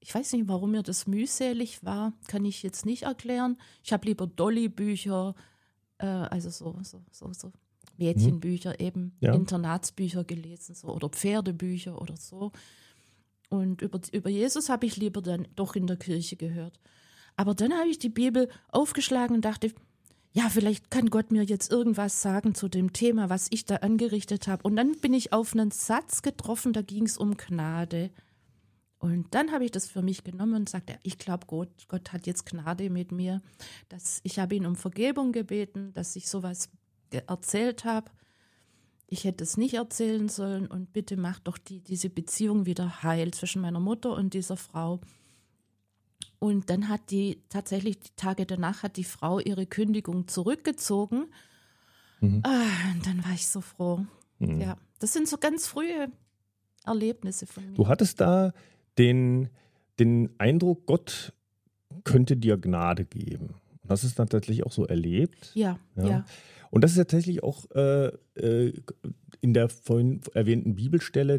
ich weiß nicht, warum mir das mühselig war, kann ich jetzt nicht erklären. Ich habe lieber Dolly-Bücher, also so Mädchenbücher eben, Ja. Internatsbücher gelesen so, oder Pferdebücher oder so. Und über Jesus habe ich lieber dann doch in der Kirche gehört. Aber dann habe ich die Bibel aufgeschlagen und dachte, ja, vielleicht kann Gott mir jetzt irgendwas sagen zu dem Thema, was ich da angerichtet habe. Und dann bin ich auf einen Satz getroffen, da ging es um Gnade. Und dann habe ich das für mich genommen und sagte, ich glaube, Gott hat jetzt Gnade mit mir. Ich habe ihn um Vergebung gebeten, dass ich sowas erzählt habe. Ich hätte es nicht erzählen sollen und bitte mach doch diese Beziehung wieder heil zwischen meiner Mutter und dieser Frau. Und dann tatsächlich die Tage danach hat die Frau ihre Kündigung zurückgezogen. Und dann war ich so froh. Ja, das sind so ganz frühe Erlebnisse von mir. Du hattest da den Eindruck, Gott könnte dir Gnade geben. Und das ist dann tatsächlich auch so erlebt. Ja. Und das ist tatsächlich auch in der vorhin erwähnten Bibelstelle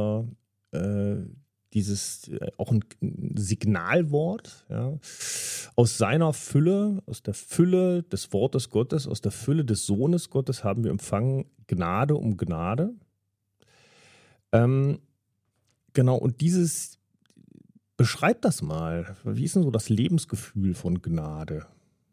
dieses auch ein Signalwort, ja, aus seiner Fülle, aus der Fülle des Wortes Gottes, aus der Fülle des Sohnes Gottes haben wir empfangen Gnade um Gnade. Genau, und beschreib das mal. Wie ist denn so das Lebensgefühl von Gnade?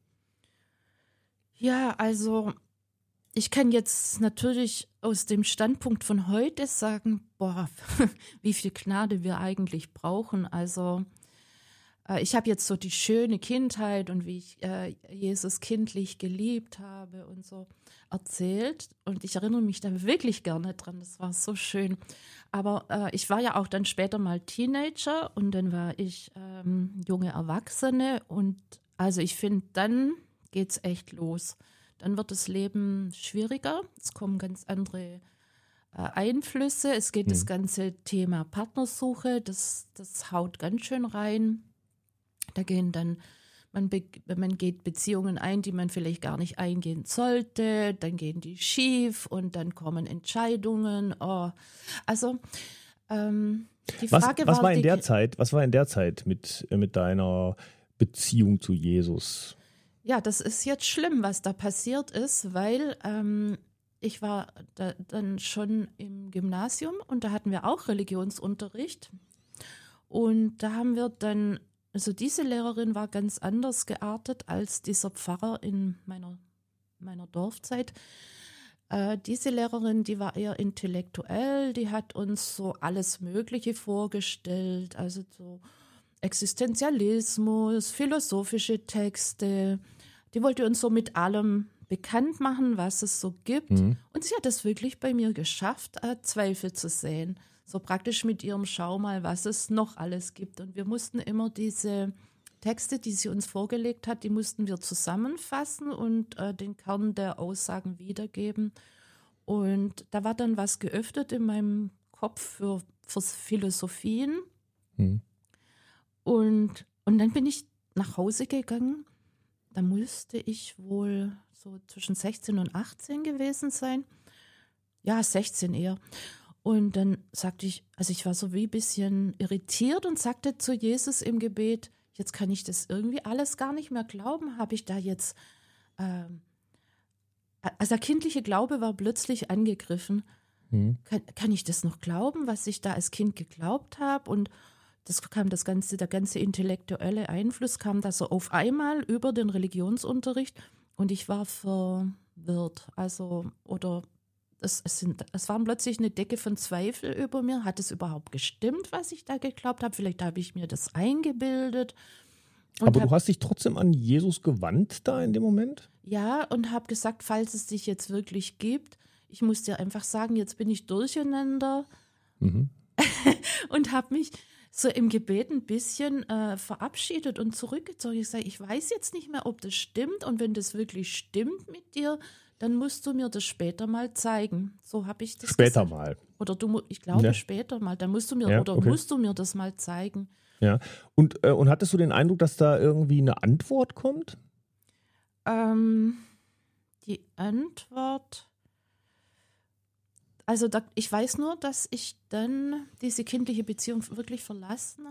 Ja, also ich kann jetzt natürlich aus dem Standpunkt von heute sagen, boah, wie viel Gnade wir eigentlich brauchen. Also ich habe jetzt so die schöne Kindheit und wie ich Jesus kindlich geliebt habe und so erzählt. Und ich erinnere mich da wirklich gerne dran, das war so schön. Aber ich war ja auch dann später mal Teenager und dann war ich junge Erwachsene. Und also ich finde, dann geht's echt los. Dann wird das Leben schwieriger, es kommen ganz andere Einflüsse, es geht das ganze Thema Partnersuche, das haut ganz schön rein. Da gehen dann, man geht Beziehungen ein, die man vielleicht gar nicht eingehen sollte, dann gehen die schief und dann kommen Entscheidungen. Oh. Also die Frage was war in der Zeit mit deiner Beziehung zu Jesus? Ja, das ist jetzt schlimm, was da passiert ist, weil ich war dann schon im Gymnasium und da hatten wir auch Religionsunterricht. Und da haben wir dann, also diese Lehrerin war ganz anders geartet als dieser Pfarrer in meiner Dorfzeit. Diese Lehrerin, die war eher intellektuell, die hat uns so alles Mögliche vorgestellt, also so Existenzialismus, philosophische Texte. Die wollte uns so mit allem bekannt machen, was es so gibt. Und sie hat es wirklich bei mir geschafft, Zweifel zu sehen. So praktisch mit ihrem Schau mal, was es noch alles gibt. Und wir mussten immer diese Texte, die sie uns vorgelegt hat, die mussten wir zusammenfassen und den Kern der Aussagen wiedergeben. Und da war dann was geöffnet in meinem Kopf für Philosophien. Und dann bin ich nach Hause gegangen. Da musste ich wohl so zwischen 16 und 18 gewesen sein. Ja, 16 eher. Und dann sagte ich, also ich war so wie ein bisschen irritiert und sagte zu Jesus im Gebet, jetzt kann ich das irgendwie alles gar nicht mehr glauben. Habe ich da jetzt, also der kindliche Glaube war plötzlich angegriffen. Kann ich das noch glauben, was ich da als Kind geglaubt habe? Und der ganze intellektuelle Einfluss kam da so auf einmal über den Religionsunterricht und ich war verwirrt. Also, oder es waren plötzlich eine Decke von Zweifel über mir. Hat es überhaupt gestimmt, was ich da geglaubt habe? Vielleicht habe ich mir das eingebildet. Aber du hast dich trotzdem an Jesus gewandt da in dem Moment? Ja, und habe gesagt, falls es dich jetzt wirklich gibt, ich muss dir einfach sagen, jetzt bin ich durcheinander und habe mich so im Gebet ein bisschen verabschiedet und zurückgezogen. Ich sage, ich weiß jetzt nicht mehr, ob das stimmt und wenn das wirklich stimmt mit dir, dann musst du mir das später mal zeigen. So habe ich das später gesagt. Mal. Oder ich glaube später mal. Dann musst du mir musst du mir das mal zeigen. Ja. Und hattest du den Eindruck, dass da irgendwie eine Antwort kommt? Die Antwort. Also ich weiß nur, dass ich dann diese kindliche Beziehung wirklich verlassen